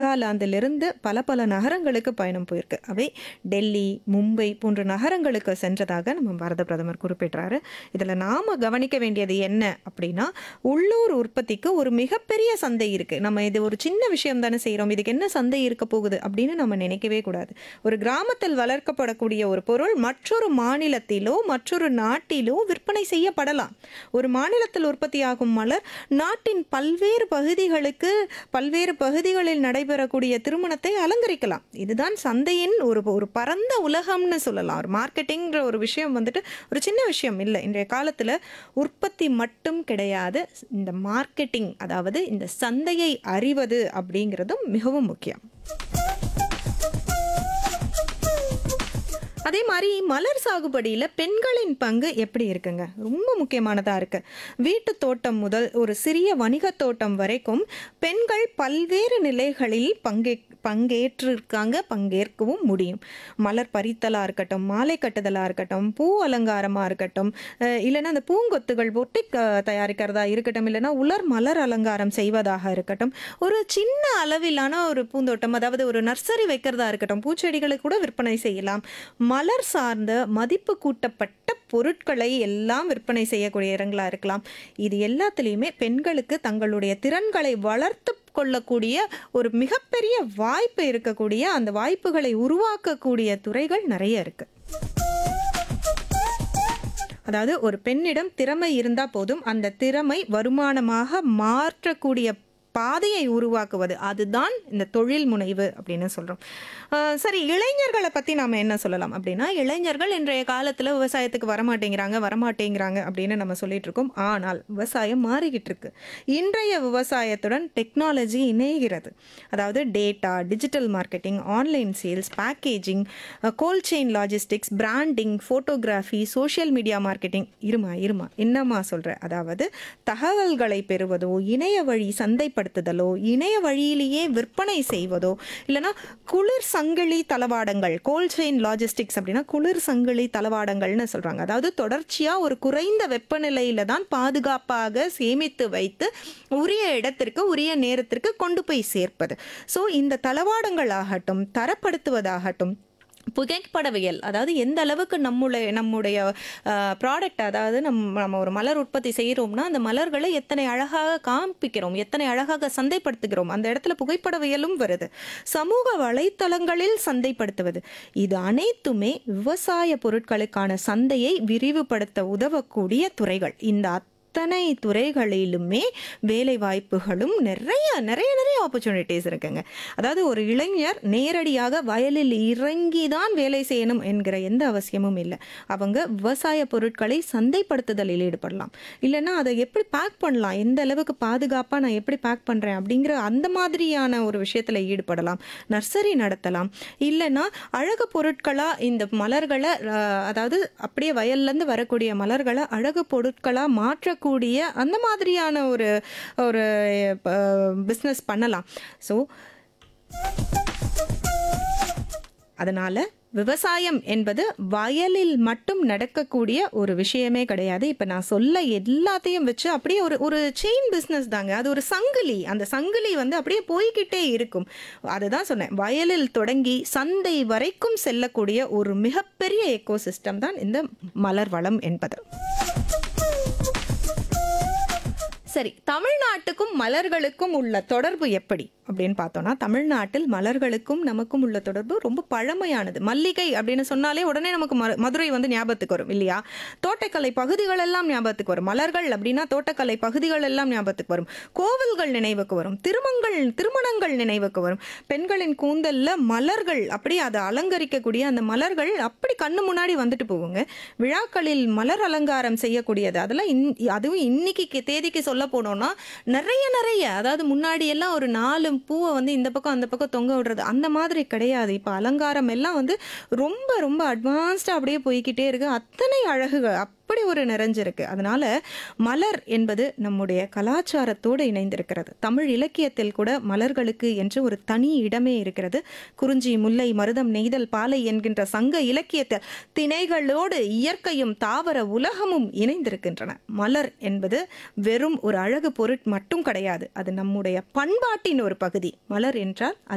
நாகாலாந்திலிருந்து பல பல நகரங்களுக்கு பயணம் போயிருக்கு. அவை டெல்லி, மும்பை போன்ற நகரங்களுக்கு சென்றதாக நம்ம பாரத பிரதமர் குறிப்பிட்றாரு. இதில் நாம் கவனிக்க வேண்டியது என்ன அப்படின்னா, உள்ளூர் உற்பத்திக்கு ஒரு மிகப்பெரிய சந்தை இருக்குது. நம்ம இது ஒரு சின்ன விஷயம் தானே செய்கிறோம், இதுக்கு என்ன சந்தை இருக்க போகுது அப்படின்னு நம்ம நினைக்கவே கூடாது. ஒரு கிராமத்தில் வளர்க்கப்படக்கூடிய ஒரு பொருள் மற்றொரு மாநிலத்திலோ மற்றொரு நாட்டிலோ விற்பனை செய்யப்படலாம். ஒரு மாநிலத்தில் உற்பத்தியாகும் மலர் நாட்டின் பல்வேறு பகுதிகளில் நடைபெறக்கூடிய திருமணத்தை அலங்கரிக்கலாம். இதுதான் சந்தையின் ஒரு பரந்த உலகம்னு சொல்லலாம். ஒரு மார்க்கெட்டிங்கிற ஒரு விஷயம் வந்துட்டு ஒரு சின்ன விஷயம் இல்லை. இன்றைய காலத்தில் உற்பத்தி மட்டும் கிடையாது, இந்த மார்க்கெட்டிங், அதாவது இந்த சந்தையை அறிவது அப்படிங்கிறதும் மிகவும் முக்கியம். அதே மாதிரி மலர் சாகுபடியில் பெண்களின் பங்கு எப்படி இருக்குங்க? ரொம்ப முக்கியமானதாக இருக்குது. வீட்டு தோட்டம் முதல் ஒரு சிறிய வணிக தோட்டம் வரைக்கும் பெண்கள் பல்வேறு நிலைகளில் பங்கேற்கவும் முடியும். மலர் பறித்தலாக இருக்கட்டும், மாலை கட்டுதலாக இருக்கட்டும், பூ அலங்காரமாக இருக்கட்டும், இல்லைன்னா அந்த பூங்கொத்துகள் ஒட்டி தயாரிக்கிறதா இருக்கட்டும், இல்லைன்னா உலர் மலர் அலங்காரம் செய்வதாக இருக்கட்டும், ஒரு சின்ன அளவிலான ஒரு பூந்தோட்டம், அதாவது ஒரு நர்சரி வைக்கிறதா இருக்கட்டும், பூச்செடிகளை கூட விற்பனை செய்யலாம். மலர் சார்ந்த மதிப்பு கூட்டப்பட்ட பொருட்களை எல்லாம் விற்பனை செய்யக்கூடிய இடங்களாக இருக்கலாம். இது எல்லாத்துலேயுமே பெண்களுக்கு தங்களுடைய திறன்களை வளர்த்து கொள்ளக்கூடிய ஒரு மிகப்பெரிய வாய்ப்பு இருக்கக்கூடிய, அந்த வாய்ப்புகளை உருவாக்கக்கூடிய துறைகள் நிறைய இருக்கு. அதாவது ஒரு பெண்ணிடம் திறமை இருந்தால் போதும், அந்த திறமை வருமானமாக மாற்றக்கூடிய பாதையை உருவாக்குவது, அதுதான் இந்த தொழில் முனைவு அப்படின்னு சொல்கிறோம். சரி, இளைஞர்களை பற்றி நாம் என்ன சொல்லலாம் அப்படின்னா, இளைஞர்கள் இன்றைய காலத்தில் விவசாயத்துக்கு வரமாட்டேங்கிறாங்க அப்படின்னு நம்ம சொல்லிட்டு இருக்கோம். ஆனால் விவசாயம் மாறிக்கிட்டு இருக்கு. இன்றைய விவசாயத்துடன் டெக்னாலஜி இணைகிறது. அதாவது data, digital marketing, online sales, packaging, gold chain logistics, branding, photography, social media marketing. இருமா என்னம்மா சொல்கிறேன்? அதாவது தகவல்களை பெறுவதோ, இணைய வழி சந்தைப்படுத்துதலோ, இணைய வழியிலேயே விற்பனை செய்வதோ, இல்லைனா குளிர் சங்கிலி தளவாடங்கள், கோல்ட் செயின் லாஜிஸ்டிக்ஸ் அப்படின்னா குளிர் சங்கிலி தளவாடங்கள்னு சொல்கிறாங்க. அதாவது தொடர்ச்சியாக ஒரு குறைந்த வெப்பநிலையில தான் பாதுகாப்பாக சேமித்து வைத்து உரிய இடத்திற்கு உரிய நேரத்திற்கு கொண்டு போய் சேர்ப்பது. ஸோ இந்த தளவாடங்கள் ஆகட்டும், தரப்படுத்துவதாகட்டும், புகைப்படவியல், அதாவது எந்த அளவுக்கு நம்முடைய ப்ராடக்ட், அதாவது நம்ம ஒரு மலர் உற்பத்தி செய்கிறோம்னா அந்த மலர்களை எத்தனை அழகாக காண்பிக்கிறோம், எத்தனை அழகாக சந்தைப்படுத்துகிறோம், அந்த இடத்துல புகைப்படவியலும் வருது. சமூக வலைத்தளங்களில் சந்தைப்படுத்துவது, இது அனைத்துமே விவசாய பொருட்களுக்கான சந்தையை விரிவுபடுத்த உதவக்கூடிய துறைகள். இந்த அத்தனை துறைகளிலுமே வேலை வாய்ப்புகளும் நிறைய ஆப்பர்ச்சுனிட்டிஸ் இருக்குங்க. அதாவது ஒரு இளைஞர் நேரடியாக வயலில் இறங்கி தான் வேலை செய்யணும் என்கிற எந்த அவசியமும் இல்லை. அவங்க விவசாய பொருட்களை சந்தைப்படுத்துதலில் ஈடுபடலாம். இல்லைன்னா அதை எப்படி பேக் பண்ணலாம், எந்த அளவுக்கு பாதுகாப்பாக நான் எப்படி பேக் பண்ணுறேன் அப்படிங்கிற அந்த மாதிரியான ஒரு விஷயத்தில் ஈடுபடலாம். நர்சரி நடத்தலாம். இல்லைன்னா அழகு பொருட்களாக இந்த மலர்களை, அதாவது அப்படியே வயல்லேருந்து வரக்கூடிய மலர்களை அழகு பொருட்களாக மாற்ற கூடிய அந்த மாதிரியான ஒரு பிஸ்னஸ் பண்ணலாம். ஸோ அதனால் விவசாயம் என்பது வயலில் மட்டும் நடக்கக்கூடிய ஒரு விஷயமே கிடையாது. இப்போ நான் சொல்ல எல்லாத்தையும் வச்சு அப்படியே ஒரு செயின் பிஸ்னஸ் தாங்க. அது ஒரு சங்கிலி. அந்த சங்கிலி அப்படியே போய்கிட்டே இருக்கும். அதுதான் சொன்னேன், வயலில் தொடங்கி சந்தை வரைக்கும் செல்லக்கூடிய ஒரு மிகப்பெரிய எக்கோசிஸ்டம் தான் இந்த மலர் வளம் என்பது. சரி, தமிழ்நாட்டுக்கும் மலர்களுக்கும் உள்ள தொடர்பு எப்படி அப்படின்னு பார்த்தோம்னா, தமிழ்நாட்டில் மலர்களுக்கும் நமக்கும் உள்ள தொடர்பு ரொம்ப பழமையானது. மல்லிகை அப்படின்னு சொன்னாலே உடனே நமக்கு மதுரை ஞாபகத்துக்கு வரும் இல்லையா? தோட்டக்கலை பகுதிகள் எல்லாம் ஞாபகத்துக்கு வரும். மலர்கள் அப்படின்னா தோட்டக்கலை பகுதிகள் எல்லாம் ஞாபகத்துக்கு வரும். கோவில்கள் நினைவுக்கு வரும். திருமணங்கள் நினைவுக்கு வரும். பெண்களின் கூந்தல்ல மலர்கள் அப்படியே அதை அலங்கரிக்கக்கூடிய அந்த மலர்கள் அப்படி கண்ணு முன்னாடி வந்துட்டு போகுங்க. விழாக்களில் மலர் அலங்காரம் செய்யக்கூடியது, அதெல்லாம் அதுவும் இன்னைக்கு தேதிக்கு சொல்ல போனோம்னா நிறைய, அதாவது முன்னாடி எல்லாம் ஒரு 4 பூவை இந்த பக்கம் அந்த பக்கம் தொங்க விடுறது அந்த மாதிரி கிடையாது. இப்போ அலங்காரம் எல்லாம் ரொம்ப அட்வான்ஸ்டா அப்படியே போய்கிட்டே இருக்கு. அத்தனை அழகுகள் அப்படி ஒரு நிறைஞ்சிருக்கு. அதனால மலர் என்பது நம்முடைய கலாச்சாரத்தோடு இணைந்திருக்கிறது. தமிழ் இலக்கியத்தில் கூட மலர்களுக்கு என்று ஒரு தனி இடமே இருக்கிறது. குறிஞ்சி, முல்லை, மருதம், நெய்தல், பாலை என்கின்ற சங்க இலக்கியத்தில் திணைகளோடு இயற்கையும் தாவர உலகமும் இணைந்திருக்கின்றன. மலர் என்பது வெறும் ஒரு அழகு பொருட் மட்டும் கிடையாது, அது நம்முடைய பண்பாட்டின் ஒரு பகுதி. மலர் என்றால்